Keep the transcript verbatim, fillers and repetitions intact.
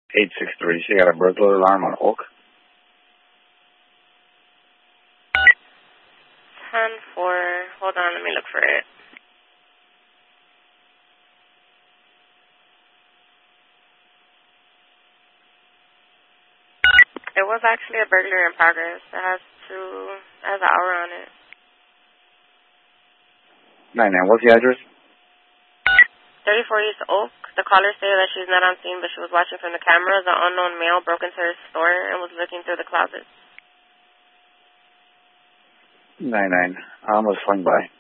eight six three. She got a burglar alarm on Oak. ten four. Hold on, let me look for it. It was actually a burglary in progress. It has two, it has an hour on it. nine nine, what's the address? thirty-four East Oak. The caller stated that she's not on scene, but she was watching from the cameras. An unknown male broke into her store and was looking through the closet. nine nine, I'm going to swing by.